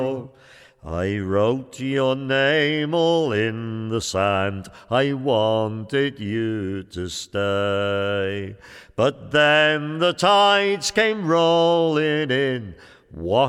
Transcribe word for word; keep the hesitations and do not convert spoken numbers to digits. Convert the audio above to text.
I wrote your name all in the sand, I wanted you to stay. But then the tides came rolling in, wash